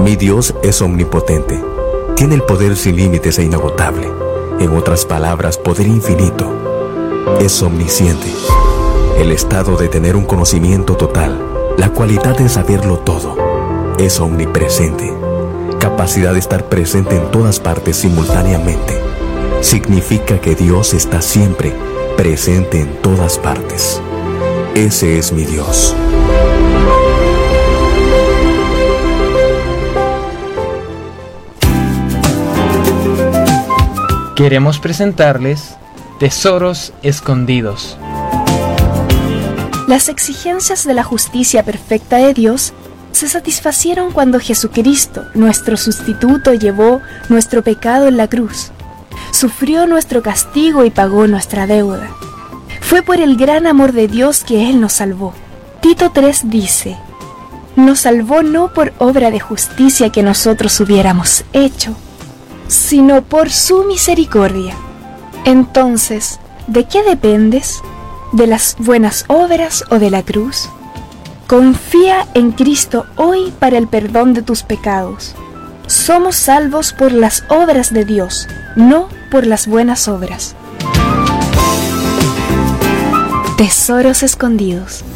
Mi Dios es omnipotente. Tiene el poder sin límites e inagotable. En otras palabras, poder infinito. Es omnisciente. El estado de tener un conocimiento total. La cualidad de saberlo todo. Es omnipresente. Capacidad de estar presente en todas partes simultáneamente. Significa que Dios está siempre presente en todas partes. Ese es mi Dios. Queremos presentarles Tesoros Escondidos. Las exigencias de la justicia perfecta de Dios se satisfacieron cuando Jesucristo, nuestro sustituto, llevó nuestro pecado en la cruz. Sufrió nuestro castigo y pagó nuestra deuda. Fue por el gran amor de Dios que Él nos salvó. Tito 3 dice: nos salvó no por obra de justicia que nosotros hubiéramos hecho, sino por su misericordia. Entonces, ¿de qué dependes? ¿De las buenas obras o de la cruz? Confía en Cristo hoy para el perdón de tus pecados. Somos salvos por las obras de Dios, no por las buenas obras. Tesoros escondidos.